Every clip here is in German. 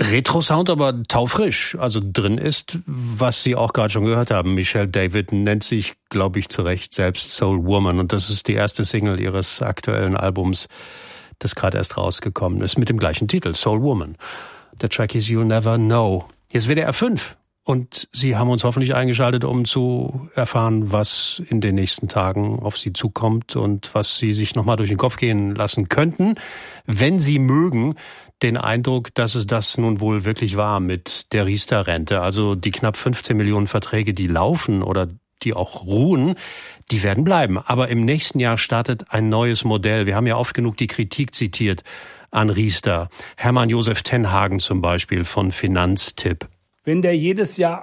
Retro-Sound, aber taufrisch. Also drin ist, was Sie auch gerade schon gehört haben. Michelle David nennt sich, glaube ich, zu Recht selbst Soul Woman. Und das ist die erste Single ihres aktuellen Albums, das gerade erst rausgekommen ist, mit dem gleichen Titel, Soul Woman. Der Track ist You'll Never Know. Hier ist WDR 5. Und Sie haben uns hoffentlich eingeschaltet, um zu erfahren, was in den nächsten Tagen auf Sie zukommt und was Sie sich nochmal durch den Kopf gehen lassen könnten, wenn Sie mögen, den Eindruck, dass es das nun wohl wirklich war mit der Riester-Rente. Also die knapp 15 Millionen Verträge, die laufen oder die auch ruhen, die werden bleiben. Aber im nächsten Jahr startet ein neues Modell. Wir haben ja oft genug die Kritik zitiert an Riester. Hermann Josef Tenhagen zum Beispiel von Finanztipp. Wenn der jedes Jahr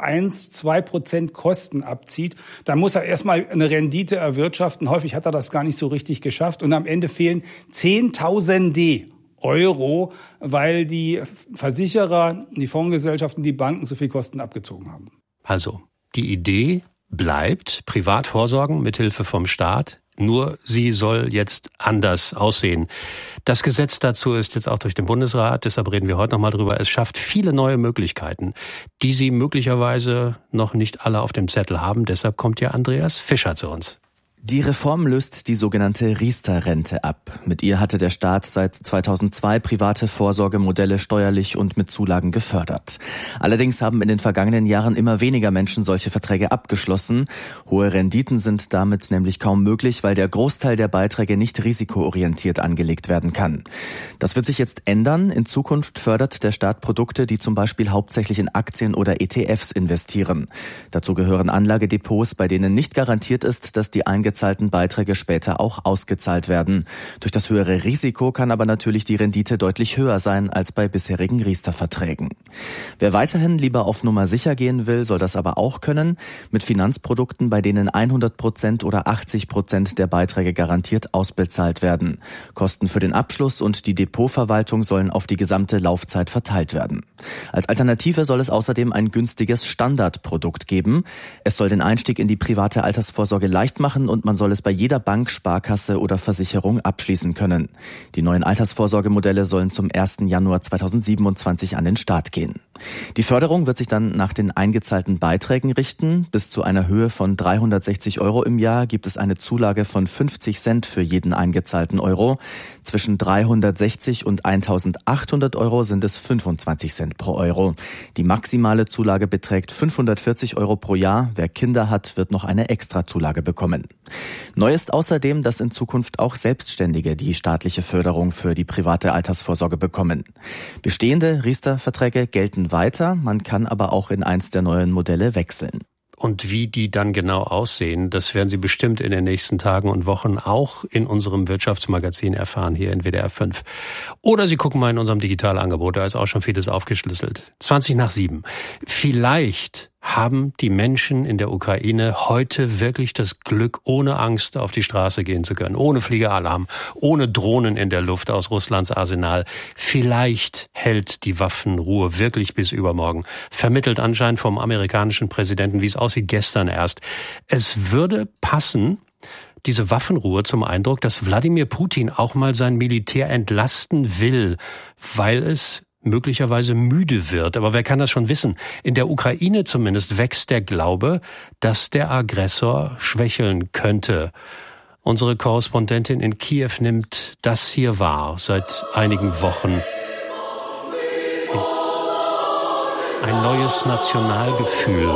1-2% Kosten abzieht, dann muss er erstmal eine Rendite erwirtschaften. Häufig hat er das gar nicht so richtig geschafft. Und am Ende fehlen Zehntausende Euro, weil die Versicherer, die Fondsgesellschaften, die Banken so viel Kosten abgezogen haben. Also, die Idee bleibt, privat vorsorgen mithilfe vom Staat. Nur sie soll jetzt anders aussehen. Das Gesetz dazu ist jetzt auch durch den Bundesrat, deshalb reden wir heute nochmal drüber. Es schafft viele neue Möglichkeiten, die Sie möglicherweise noch nicht alle auf dem Zettel haben. Deshalb kommt ja Andreas Fischer zu uns. Die Reform löst die sogenannte Riester-Rente ab. Mit ihr hatte der Staat seit 2002 private Vorsorgemodelle steuerlich und mit Zulagen gefördert. Allerdings haben in den vergangenen Jahren immer weniger Menschen solche Verträge abgeschlossen. Hohe Renditen sind damit nämlich kaum möglich, weil der Großteil der Beiträge nicht risikoorientiert angelegt werden kann. Das wird sich jetzt ändern. In Zukunft fördert der Staat Produkte, die zum Beispiel hauptsächlich in Aktien oder ETFs investieren. Dazu gehören Anlagedepots, bei denen nicht garantiert ist, dass die eingezahlten Beiträge später auch ausgezahlt werden. Durch das höhere Risiko kann aber natürlich die Rendite deutlich höher sein als bei bisherigen Riester-Verträgen. Wer weiterhin lieber auf Nummer sicher gehen will, soll das aber auch können. Mit Finanzprodukten, bei denen 100% oder 80% der Beiträge garantiert ausbezahlt werden. Kosten für den Abschluss und die Depotverwaltung sollen auf die gesamte Laufzeit verteilt werden. Als Alternative soll es außerdem ein günstiges Standardprodukt geben. Es soll den Einstieg in die private Altersvorsorge leicht machen und man soll es bei jeder Bank, Sparkasse oder Versicherung abschließen können. Die neuen Altersvorsorgemodelle sollen zum 1. Januar 2027 an den Start gehen. Die Förderung wird sich dann nach den eingezahlten Beiträgen richten. Bis zu einer Höhe von 360 Euro im Jahr gibt es eine Zulage von 50 Cent für jeden eingezahlten Euro. Zwischen 360 und 1.800 Euro sind es 25 Cent pro Euro. Die maximale Zulage beträgt 540 Euro pro Jahr. Wer Kinder hat, wird noch eine Extrazulage bekommen. Neu ist außerdem, dass in Zukunft auch Selbstständige die staatliche Förderung für die private Altersvorsorge bekommen. Bestehende Riester-Verträge gelten weiter, man kann aber auch in eins der neuen Modelle wechseln. Und wie die dann genau aussehen, das werden Sie bestimmt in den nächsten Tagen und Wochen auch in unserem Wirtschaftsmagazin erfahren, hier in WDR 5. Oder Sie gucken mal in unserem Digitalangebot, da ist auch schon vieles aufgeschlüsselt. 7:20. Vielleicht haben die Menschen in der Ukraine heute wirklich das Glück, ohne Angst auf die Straße gehen zu können, ohne Fliegeralarm, ohne Drohnen in der Luft aus Russlands Arsenal. Vielleicht hält die Waffenruhe wirklich bis übermorgen. Vermittelt anscheinend vom amerikanischen Präsidenten, wie es aussieht, gestern erst. Es würde passen, diese Waffenruhe, zum Eindruck, dass Wladimir Putin auch mal sein Militär entlasten will, weil es möglicherweise müde wird. Aber wer kann das schon wissen? In der Ukraine zumindest wächst der Glaube, dass der Aggressor schwächeln könnte. Unsere Korrespondentin in Kiew nimmt das hier wahr seit einigen Wochen. Ein neues Nationalgefühl.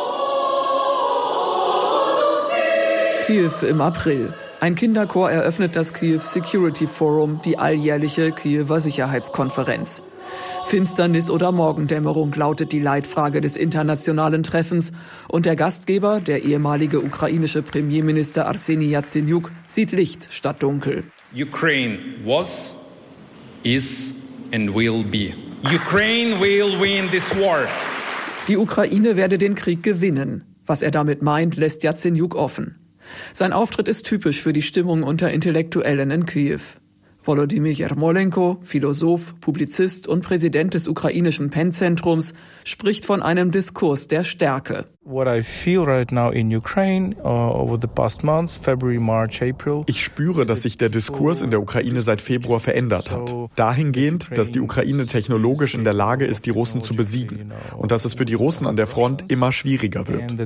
Kiew im April. Ein Kinderchor eröffnet das Kiew Security Forum, die alljährliche Kiewer Sicherheitskonferenz. Finsternis oder Morgendämmerung lautet die Leitfrage des internationalen Treffens. Und der Gastgeber, der ehemalige ukrainische Premierminister Arseni Jatsenjuk, sieht Licht statt Dunkel. Ukraine was, is and will be. Ukraine will win this war. Die Ukraine werde den Krieg gewinnen. Was er damit meint, lässt Jatsenjuk offen. Sein Auftritt ist typisch für die Stimmung unter Intellektuellen in Kiew. Volodymyr Jermolenko, Philosoph, Publizist und Präsident des ukrainischen PEN-Zentrums, spricht von einem Diskurs der Stärke. Ich spüre, dass sich der Diskurs in der Ukraine seit Februar verändert hat. Dahingehend, dass die Ukraine technologisch in der Lage ist, die Russen zu besiegen. Und dass es für die Russen an der Front immer schwieriger wird.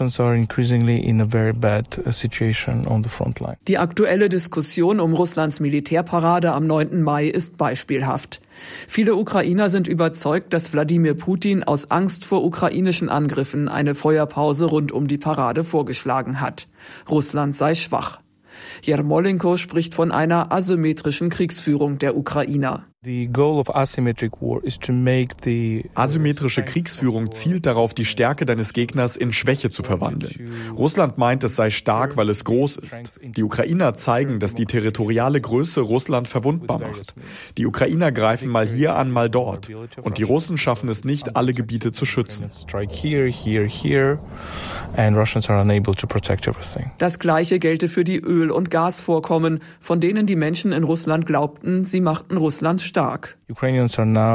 Die aktuelle Diskussion um Russlands Militärparade am 9. Mai ist beispielhaft. Viele Ukrainer sind überzeugt, dass Wladimir Putin aus Angst vor ukrainischen Angriffen eine Feuerpause rund um die Parade vorgeschlagen hat. Russland sei schwach. Jermolenko spricht von einer asymmetrischen Kriegsführung der Ukrainer. Asymmetrische Kriegsführung zielt darauf, die Stärke deines Gegners in Schwäche zu verwandeln. Russland meint, es sei stark, weil es groß ist. Die Ukrainer zeigen, dass die territoriale Größe Russland verwundbar macht. Die Ukrainer greifen mal hier an, mal dort. Und die Russen schaffen es nicht, alle Gebiete zu schützen. Das Gleiche gelte für die Öl- und Gasvorkommen, von denen die Menschen in Russland glaubten, sie machten Russland stark. Die Ukrainer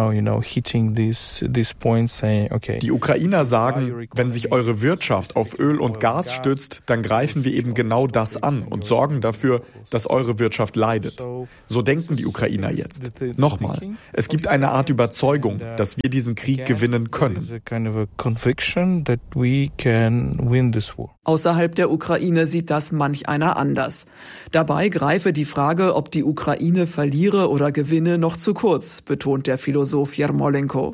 sagen, wenn sich eure Wirtschaft auf Öl und Gas stützt, dann greifen wir eben genau das an und sorgen dafür, dass eure Wirtschaft leidet. So denken die Ukrainer jetzt. Nochmal, es gibt eine Art Überzeugung, dass wir diesen Krieg gewinnen können. Außerhalb der Ukraine sieht das manch einer anders. Dabei greife die Frage, ob die Ukraine verliere oder gewinne, noch zu kurz, betont der Philosoph Jermolenko.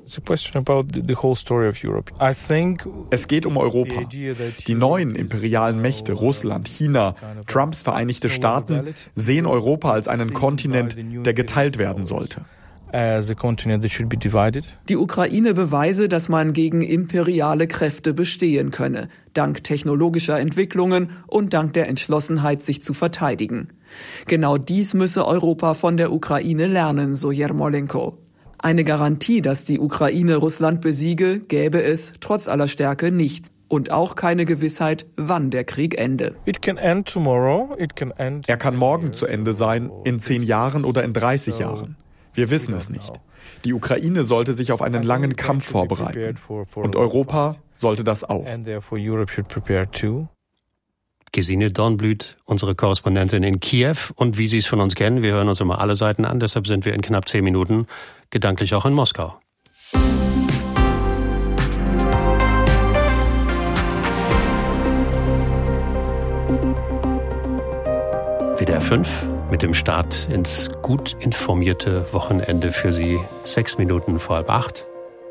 Es geht um Europa. Die neuen imperialen Mächte, Russland, China, Trumps Vereinigte Staaten, sehen Europa als einen Kontinent, der geteilt werden sollte. Die Ukraine beweise, dass man gegen imperiale Kräfte bestehen könne, dank technologischer Entwicklungen und dank der Entschlossenheit, sich zu verteidigen. Genau dies müsse Europa von der Ukraine lernen, so Jermolenko. Eine Garantie, dass die Ukraine Russland besiege, gäbe es trotz aller Stärke nicht. Und auch keine Gewissheit, wann der Krieg ende. Er kann morgen zu Ende sein, in 10 Jahren oder in 30 Jahren. Wir wissen es nicht. Die Ukraine sollte sich auf einen langen Kampf vorbereiten. Und Europa sollte das auch. Gesine Dornblüt, unsere Korrespondentin in Kiew. Und wie Sie es von uns kennen, wir hören uns immer alle Seiten an. Deshalb sind wir in knapp 10 Minuten gedanklich auch in Moskau. WDR 5 mit dem Start ins gut informierte Wochenende für Sie 6 Minuten vor 7:30.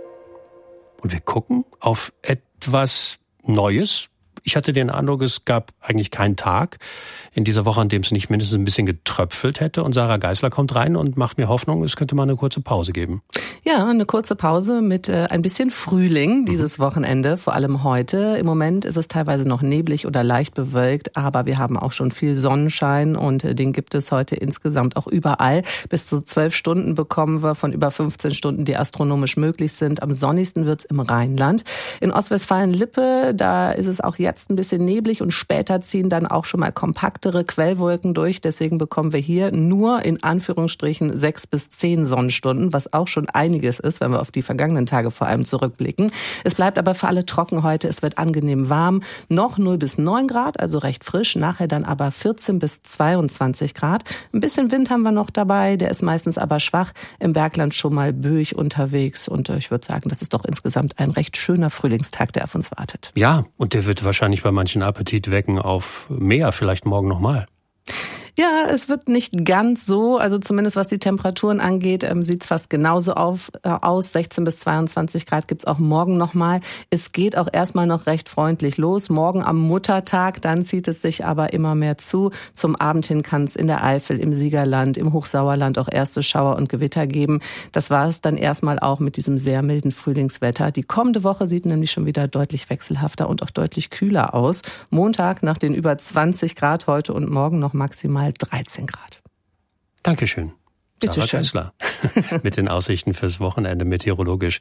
Und wir gucken auf etwas Neues. Ich hatte den Eindruck, es gab eigentlich keinen Tag in dieser Woche, an dem es nicht mindestens ein bisschen getröpfelt hätte. Und Sarah Geisler kommt rein und macht mir Hoffnung, es könnte mal eine kurze Pause geben. Ja, eine kurze Pause mit ein bisschen Frühling dieses Wochenende, vor allem heute. Im Moment ist es teilweise noch neblig oder leicht bewölkt, aber wir haben auch schon viel Sonnenschein und den gibt es heute insgesamt auch überall. Bis zu 12 Stunden bekommen wir von über 15 Stunden, die astronomisch möglich sind. Am sonnigsten wird's im Rheinland. In Ostwestfalen-Lippe, da ist es auch jetzt ein bisschen neblig und später ziehen dann auch schon mal kompaktere Quellwolken durch. Deswegen bekommen wir hier nur in Anführungsstrichen 6 bis 10 Sonnenstunden, was auch schon einiges ist, wenn wir auf die vergangenen Tage vor allem zurückblicken. Es bleibt aber für alle trocken heute. Es wird angenehm warm. Noch 0 bis 9 Grad, also recht frisch. Nachher dann aber 14 bis 22 Grad. Ein bisschen Wind haben wir noch dabei. Der ist meistens aber schwach. Im Bergland schon mal böig unterwegs. Und ich würde sagen, das ist doch insgesamt ein recht schöner Frühlingstag, der auf uns wartet. Ja, und der wird wahrscheinlich bei manchen Appetit wecken auf mehr, vielleicht morgen nochmal. Ja, es wird nicht ganz so, also zumindest was die Temperaturen angeht, sieht es fast genauso aus. 16 bis 22 Grad gibt's auch morgen nochmal. Es geht auch erstmal noch recht freundlich los. Morgen am Muttertag, dann zieht es sich aber immer mehr zu. Zum Abend hin kann es in der Eifel, im Siegerland, im Hochsauerland auch erste Schauer und Gewitter geben. Das war es dann erstmal auch mit diesem sehr milden Frühlingswetter. Die kommende Woche sieht nämlich schon wieder deutlich wechselhafter und auch deutlich kühler aus. Montag nach den über 20 Grad heute und morgen noch maximal 13 Grad. Dankeschön. Bitte schön. Geisler. Mit den Aussichten fürs Wochenende meteorologisch.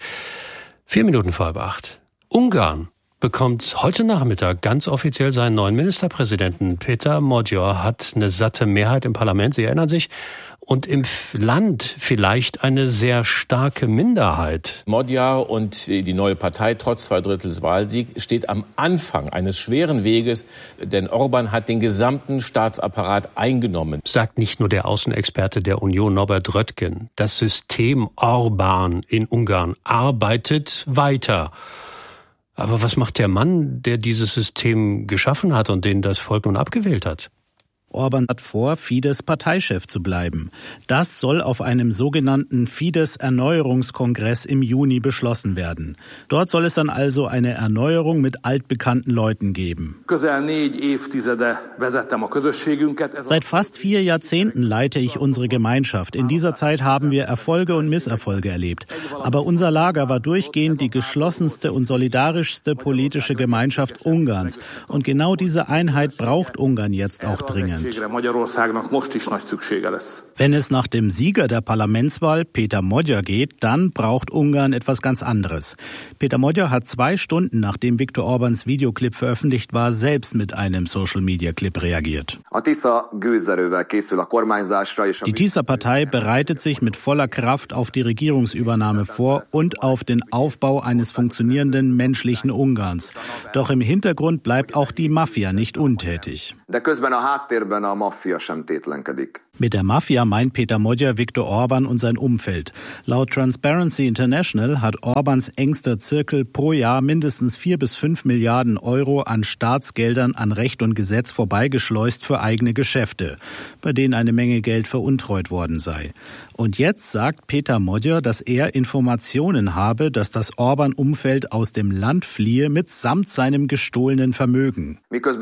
4 Minuten vor 7:30. Ungarn bekommt heute Nachmittag ganz offiziell seinen neuen Ministerpräsidenten. Péter Magyar hat eine satte Mehrheit im Parlament, Sie erinnern sich. und im Land vielleicht eine sehr starke Minderheit. Magyar und die neue Partei, trotz 2/3 Wahlsieg, steht am Anfang eines schweren Weges, denn Orbán hat den gesamten Staatsapparat eingenommen. Sagt nicht nur der Außenexperte der Union Norbert Röttgen. Das System Orbán in Ungarn arbeitet weiter. Aber was macht der Mann, der dieses System geschaffen hat und den das Volk nun abgewählt hat? Orbán hat vor, Fidesz-Parteichef zu bleiben. Das soll auf einem sogenannten Fidesz-Erneuerungskongress im Juni beschlossen werden. Dort soll es dann also eine Erneuerung mit altbekannten Leuten geben. Seit fast 4 Jahrzehnten leite ich unsere Gemeinschaft. In dieser Zeit haben wir Erfolge und Misserfolge erlebt. Aber unser Lager war durchgehend die geschlossenste und solidarischste politische Gemeinschaft Ungarns. Und genau diese Einheit braucht Ungarn jetzt auch dringend. Wenn es nach dem Sieger der Parlamentswahl, Péter Magyar, geht, dann braucht Ungarn etwas ganz anderes. Péter Magyar hat 2 Stunden, nachdem Viktor Orbáns Videoclip veröffentlicht war, selbst mit einem Social-Media-Clip reagiert. Die Tisza-Partei bereitet sich mit voller Kraft auf die Regierungsübernahme vor und auf den Aufbau eines funktionierenden menschlichen Ungarns. Doch im Hintergrund bleibt auch die Mafia nicht untätig. Mit der Mafia meint Péter Magyar Viktor Orbán und sein Umfeld. Laut Transparency International hat Orbáns engster Zirkel pro Jahr mindestens 4 bis 5 Milliarden Euro an Staatsgeldern an Recht und Gesetz vorbeigeschleust für eigene Geschäfte, bei denen eine Menge Geld veruntreut worden sei. Und jetzt sagt Péter Magyar, dass er Informationen habe, dass das Orbán-Umfeld aus dem Land fliehe mitsamt seinem gestohlenen Vermögen.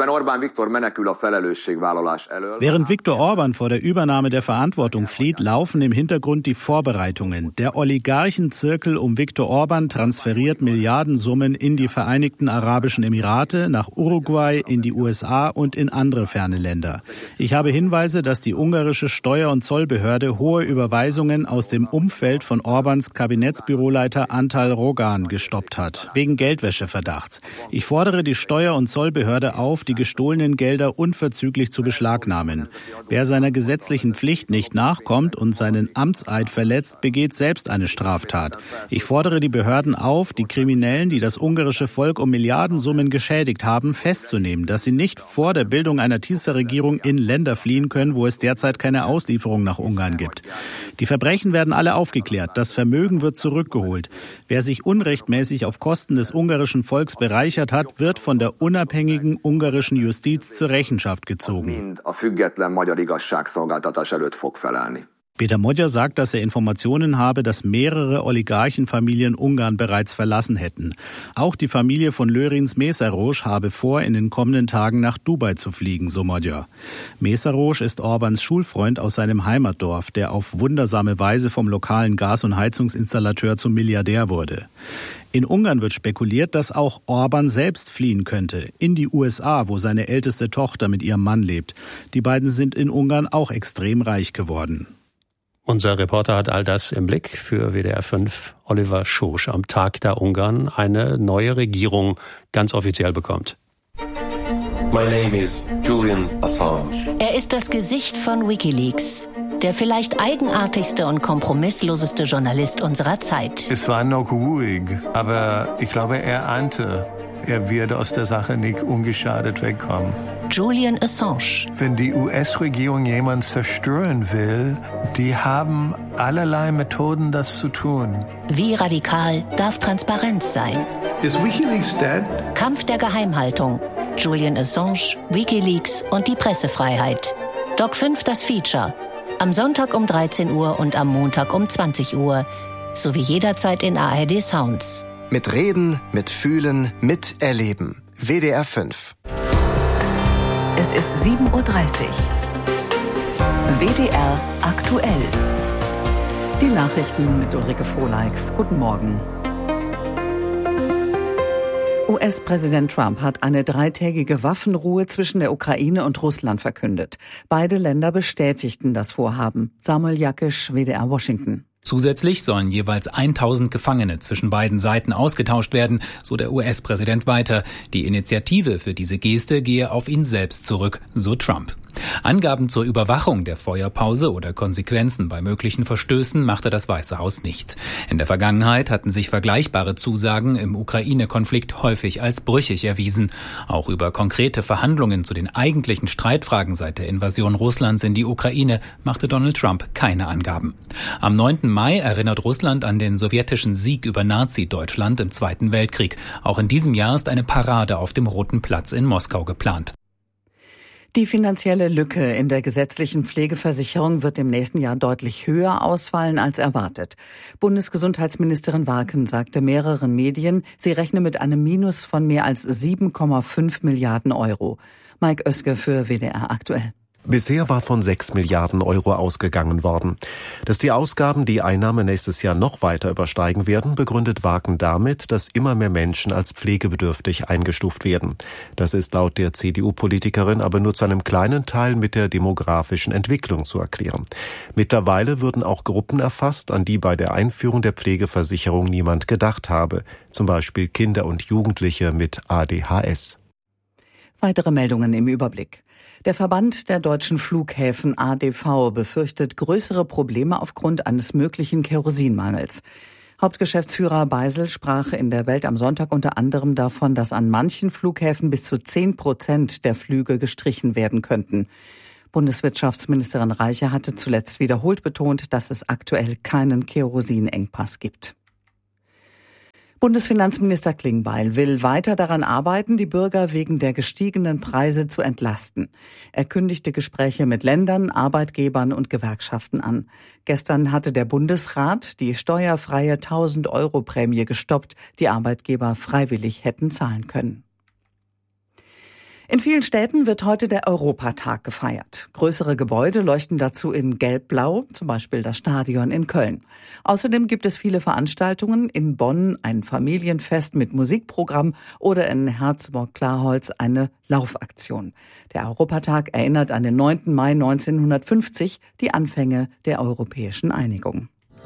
Während Viktor Orbán vor der Übernahme der Verantwortung flieht, laufen im Hintergrund die Vorbereitungen. Der Oligarchenzirkel um Viktor Orbán transferiert Milliardensummen in die Vereinigten Arabischen Emirate, nach Uruguay, in die USA und in andere ferne Länder. Ich habe Hinweise, dass die ungarische Steuer- und Zollbehörde hohe Überweisungen aus dem Umfeld von Orbáns Kabinettsbüroleiter Antal Rogan gestoppt hat, wegen Geldwäscheverdachts. Ich fordere die Steuer- und Zollbehörde auf, die gestohlenen Gelder unverzüglich zu beschlagnahmen. Wer seiner gesetzlichen Pflicht nicht nachkommt und seinen Amtseid verletzt, begeht selbst eine Straftat. Ich fordere die Behörden auf, die Kriminellen, die das ungarische Volk um Milliardensummen geschädigt haben, festzunehmen, dass sie nicht vor der Bildung einer Tisza-Regierung in Länder fliehen können, wo es derzeit keine Auslieferung nach Ungarn gibt. Die Verbrechen werden alle aufgeklärt, das Vermögen wird zurückgeholt. Wer sich unrechtmäßig auf Kosten des ungarischen Volks bereichert hat, wird von der unabhängigen ungarischen Justiz zur Rechenschaft gezogen. Péter Magyar sagt, dass er Informationen habe, dass mehrere Oligarchenfamilien Ungarn bereits verlassen hätten. Auch die Familie von Lőrinc Mészáros habe vor, in den kommenden Tagen nach Dubai zu fliegen, so Magyar. Mészáros ist Orbáns Schulfreund aus seinem Heimatdorf, der auf wundersame Weise vom lokalen Gas- und Heizungsinstallateur zum Milliardär wurde. In Ungarn wird spekuliert, dass auch Orbán selbst fliehen könnte, in die USA, wo seine älteste Tochter mit ihrem Mann lebt. Die beiden sind in Ungarn auch extrem reich geworden. Unser Reporter hat all das im Blick für WDR 5. Oliver Schosch am Tag, da Ungarn eine neue Regierung ganz offiziell bekommt. My name is Julian Assange. Er ist das Gesicht von WikiLeaks. Der vielleicht eigenartigste und kompromissloseste Journalist unserer Zeit. Es war noch ruhig, aber ich glaube, er ahnte, er wird aus der Sache nicht ungeschadet wegkommen. Julian Assange. Wenn die US-Regierung jemanden zerstören will, die haben allerlei Methoden, das zu tun. Wie radikal darf Transparenz sein? Is WikiLeaks dead? Kampf der Geheimhaltung. Julian Assange, WikiLeaks und die Pressefreiheit. Doc 5 das Feature. Am Sonntag um 13 Uhr und am Montag um 20 Uhr. Sowie jederzeit in ARD Sounds. Mit Reden, mit Fühlen, mit Erleben. WDR 5. Es ist 7:30 Uhr. WDR aktuell. Die Nachrichten mit Ulrike Frohleix. Guten Morgen. US-Präsident Trump hat eine 3-tägige Waffenruhe zwischen der Ukraine und Russland verkündet. Beide Länder bestätigten das Vorhaben. Samuel Jakisch, WDR Washington. Zusätzlich sollen jeweils 1000 Gefangene zwischen beiden Seiten ausgetauscht werden, so der US-Präsident weiter. Die Initiative für diese Geste gehe auf ihn selbst zurück, so Trump. Angaben zur Überwachung der Feuerpause oder Konsequenzen bei möglichen Verstößen machte das Weiße Haus nicht. In der Vergangenheit hatten sich vergleichbare Zusagen im Ukraine-Konflikt häufig als brüchig erwiesen. Auch über konkrete Verhandlungen zu den eigentlichen Streitfragen seit der Invasion Russlands in die Ukraine machte Donald Trump keine Angaben. Am 9. Mai erinnert Russland an den sowjetischen Sieg über Nazi-Deutschland im Zweiten Weltkrieg. Auch in diesem Jahr ist eine Parade auf dem Roten Platz in Moskau geplant. Die finanzielle Lücke in der gesetzlichen Pflegeversicherung wird im nächsten Jahr deutlich höher ausfallen als erwartet. Bundesgesundheitsministerin Warken sagte mehreren Medien, sie rechne mit einem Minus von mehr als 7,5 Milliarden Euro. Mike Oeske für WDR aktuell. Bisher war von 6 Milliarden Euro ausgegangen worden. Dass die Ausgaben die Einnahmen nächstes Jahr noch weiter übersteigen werden, begründet Warken damit, dass immer mehr Menschen als pflegebedürftig eingestuft werden. Das ist laut der CDU-Politikerin aber nur zu einem kleinen Teil mit der demografischen Entwicklung zu erklären. Mittlerweile würden auch Gruppen erfasst, an die bei der Einführung der Pflegeversicherung niemand gedacht habe. Zum Beispiel Kinder und Jugendliche mit ADHS. Weitere Meldungen im Überblick. Der Verband der deutschen Flughäfen ADV befürchtet größere Probleme aufgrund eines möglichen Kerosinmangels. Hauptgeschäftsführer Beisel sprach in der Welt am Sonntag unter anderem davon, dass an manchen Flughäfen bis zu 10% der Flüge gestrichen werden könnten. Bundeswirtschaftsministerin Reiche hatte zuletzt wiederholt betont, dass es aktuell keinen Kerosinengpass gibt. Bundesfinanzminister Klingbeil will weiter daran arbeiten, die Bürger wegen der gestiegenen Preise zu entlasten. Er kündigte Gespräche mit Ländern, Arbeitgebern und Gewerkschaften an. Gestern hatte der Bundesrat die steuerfreie 1.000-Euro-Prämie gestoppt, die Arbeitgeber freiwillig hätten zahlen können. In vielen Städten wird heute der Europatag gefeiert. Größere Gebäude leuchten dazu in gelb-blau, zum Beispiel das Stadion in Köln. Außerdem gibt es viele Veranstaltungen, in Bonn ein Familienfest mit Musikprogramm oder in Herzburg-Klarholz eine Laufaktion. Der Europatag erinnert an den 9. Mai 1950, die Anfänge der Europäischen Einigung.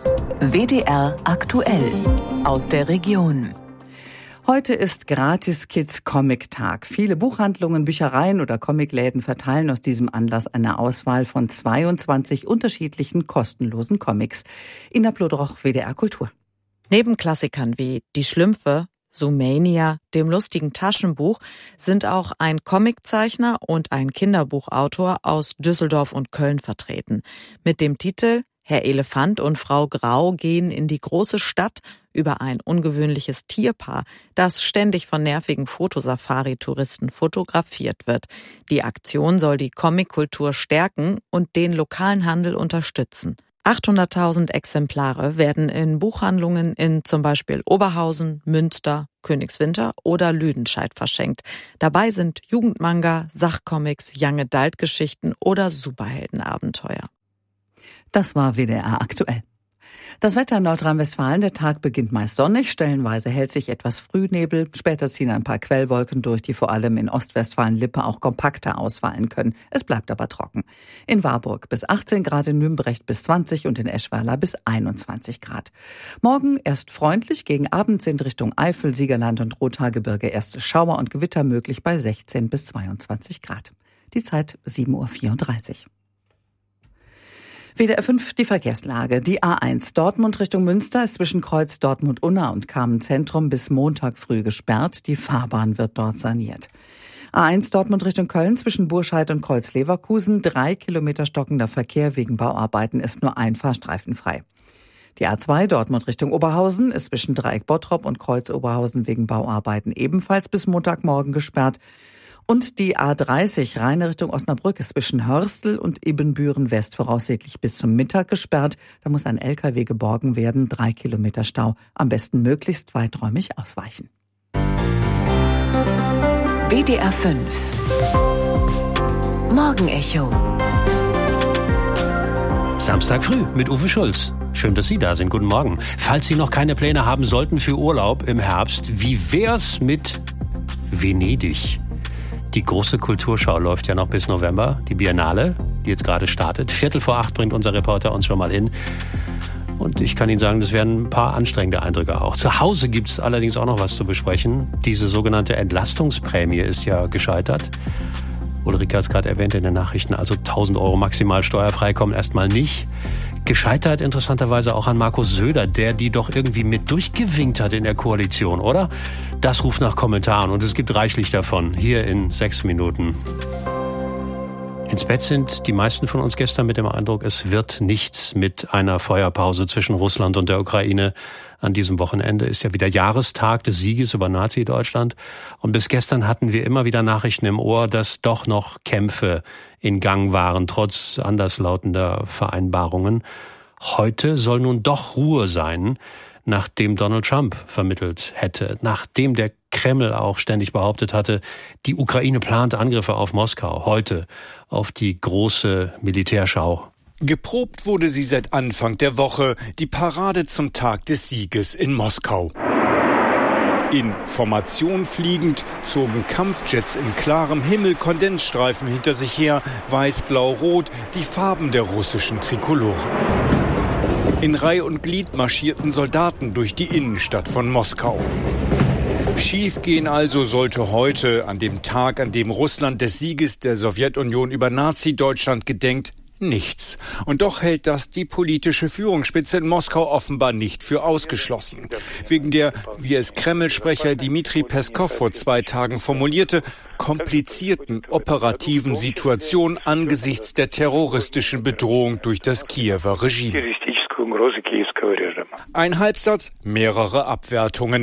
WDR aktuell aus der Region. Heute ist Gratis-Kids-Comic-Tag. Viele Buchhandlungen, Büchereien oder Comicläden verteilen aus diesem Anlass eine Auswahl von 22 unterschiedlichen kostenlosen Comics. Ina Plodroch, WDR Kultur. Neben Klassikern wie Die Schlümpfe, Zoomania, dem lustigen Taschenbuch sind auch ein Comiczeichner und ein Kinderbuchautor aus Düsseldorf und Köln vertreten. Mit dem Titel Herr Elefant und Frau Grau gehen in die große Stadt über ein ungewöhnliches Tierpaar, das ständig von nervigen Fotosafari-Touristen fotografiert wird. Die Aktion soll die Comickultur stärken und den lokalen Handel unterstützen. 800.000 Exemplare werden in Buchhandlungen in zum Beispiel Oberhausen, Münster, Königswinter oder Lüdenscheid verschenkt. Dabei sind Jugendmanga, Sachcomics, Young Adult Geschichten oder Superheldenabenteuer. Das war WDR aktuell. Das Wetter in Nordrhein-Westfalen, der Tag beginnt meist sonnig, stellenweise hält sich etwas Frühnebel, später ziehen ein paar Quellwolken durch, die vor allem in Ostwestfalen-Lippe auch kompakter ausfallen können. Es bleibt aber trocken. In Warburg bis 18 Grad, in Nümbrecht bis 20 und in Eschweiler bis 21 Grad. Morgen erst freundlich, gegen Abend sind Richtung Eifel, Siegerland und Rothaargebirge erste Schauer und Gewitter möglich bei 16 bis 22 Grad. Die Zeit 7.34 Uhr. WDR 5, die Verkehrslage. Die A1 Dortmund Richtung Münster ist zwischen Kreuz Dortmund-Unna und Kamen-Zentrum bis Montag früh gesperrt. Die Fahrbahn wird dort saniert. A1 Dortmund Richtung Köln zwischen Burscheid und Kreuz-Leverkusen. 3 Kilometer stockender Verkehr wegen Bauarbeiten, ist nur ein Fahrstreifen frei. Die A2 Dortmund Richtung Oberhausen ist zwischen Dreieck Bottrop und Kreuz Oberhausen wegen Bauarbeiten ebenfalls bis Montagmorgen gesperrt. Und die A30 Rheine Richtung Osnabrück ist zwischen Hörstel und Ibbenbüren West voraussichtlich bis zum Mittag gesperrt. Da muss ein LKW geborgen werden. 3 Kilometer Stau. Am besten möglichst weiträumig ausweichen. WDR 5 Morgenecho. Samstag früh mit Uwe Schulz. Schön, dass Sie da sind. Guten Morgen. Falls Sie noch keine Pläne haben sollten für Urlaub im Herbst, wie wär's mit Venedig? Die große Kulturschau läuft ja noch bis November. Die Biennale, die jetzt gerade startet. 7:45 bringt unser Reporter uns schon mal hin. Und ich kann Ihnen sagen, das werden ein paar anstrengende Eindrücke auch. Zu Hause gibt es allerdings auch noch was zu besprechen. Diese sogenannte Entlastungsprämie ist ja gescheitert. Ulrike hat es gerade erwähnt in den Nachrichten, also 1.000 Euro maximal steuerfrei kommen erstmal nicht. Gescheitert interessanterweise auch an Markus Söder, der die doch irgendwie mit durchgewinkt hat in der Koalition, oder? Das ruft nach Kommentaren und es gibt reichlich davon, hier in 6 Minuten. Ins Bett sind die meisten von uns gestern mit dem Eindruck, es wird nichts mit einer Feuerpause zwischen Russland und der Ukraine. An diesem Wochenende ist ja wieder Jahrestag des Sieges über Nazi-Deutschland. Und bis gestern hatten wir immer wieder Nachrichten im Ohr, dass doch noch Kämpfe in Gang waren, trotz anderslautender Vereinbarungen. Heute soll nun doch Ruhe sein, nachdem Donald Trump vermittelt hätte, nachdem der Kreml auch ständig behauptet hatte, die Ukraine plant Angriffe auf Moskau, heute auf die große Militärschau. Geprobt wurde sie seit Anfang der Woche, die Parade zum Tag des Sieges in Moskau. In Formation fliegend zogen Kampfjets in klarem Himmel Kondensstreifen hinter sich her, weiß, blau, rot, die Farben der russischen Trikolore. In Reih und Glied marschierten Soldaten durch die Innenstadt von Moskau. Schiefgehen also sollte heute, an dem Tag, an dem Russland des Sieges der Sowjetunion über Nazi-Deutschland gedenkt, nichts. Und doch hält das die politische Führungsspitze in Moskau offenbar nicht für ausgeschlossen. Wegen der, wie es Kreml-Sprecher Dmitri Peskov vor 2 Tagen formulierte, komplizierten operativen Situation angesichts der terroristischen Bedrohung durch das Kiewer Regime. Ein Halbsatz, mehrere Abwertungen.